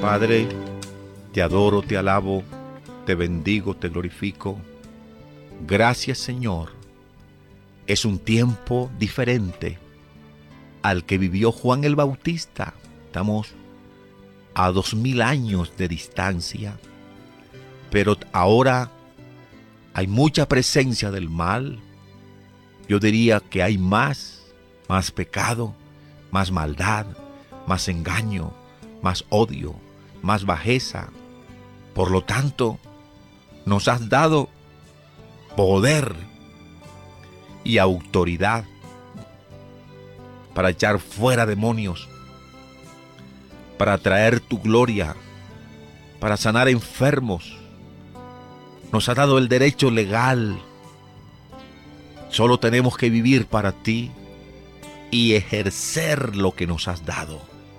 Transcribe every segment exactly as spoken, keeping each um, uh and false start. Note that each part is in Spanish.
Padre, te adoro, te alabo, te bendigo, te glorifico. Gracias, Señor. Es un tiempo diferente al que vivió Juan el Bautista. Estamos a dos mil años de distancia, pero ahora hay mucha presencia del mal. Yo diría que hay más, más pecado, más maldad, más engaño, más odio, más bajeza. Por lo tanto, nos has dado poder y autoridad para echar fuera demonios, para traer tu gloria, para sanar enfermos. Nos has dado el derecho legal. Solo tenemos que vivir para ti y ejercer lo que nos has dado.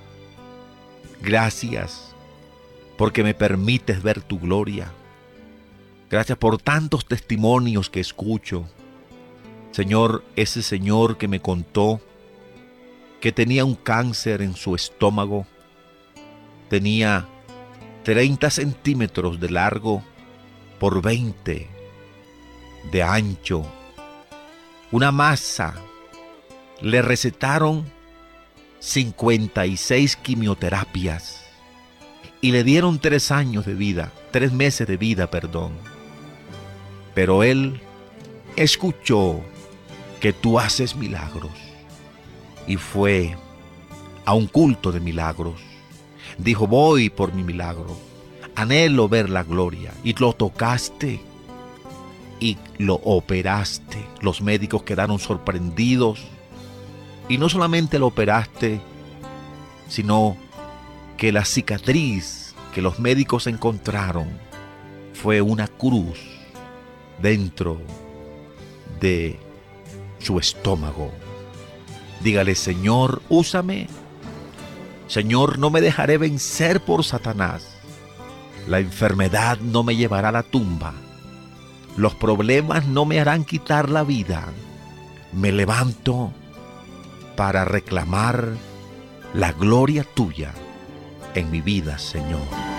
Gracias porque me permites ver tu gloria. Gracias por tantos testimonios que escucho. Señor, ese señor que me contó que tenía un cáncer en su estómago, tenía treinta centímetros de largo por veinte de ancho, una masa. Le recetaron cincuenta y seis quimioterapias y le dieron tres años de vida, tres meses de vida, perdón. Pero él escuchó que tú haces milagros y fue a un culto de milagros. Dijo, voy por mi milagro, anhelo ver la gloria, y lo tocaste y lo operaste. Los médicos quedaron sorprendidos, y no solamente lo operaste, sino que la cicatriz que los médicos encontraron fue una cruz dentro de su estómago. Dígale, Señor, úsame. Señor, no me dejaré vencer por Satanás. La enfermedad no me llevará a la tumba. Los problemas no me harán quitar la vida. Me levanto para reclamar la gloria tuya en mi vida, Señor.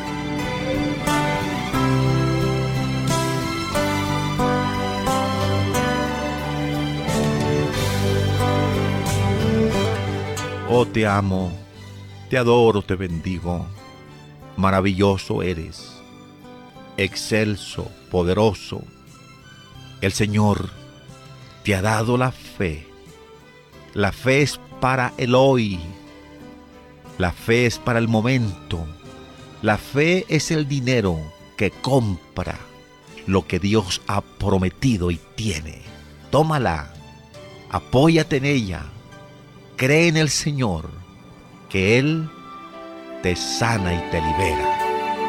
Oh, te amo, te adoro, te bendigo. Maravilloso eres, excelso, poderoso. El Señor te ha dado la fe. La fe es para el hoy. La fe es para el momento. La fe es el dinero que compra lo que Dios ha prometido y tiene. Tómala, apóyate en ella. Cree en el Señor, que Él te sana y te libera.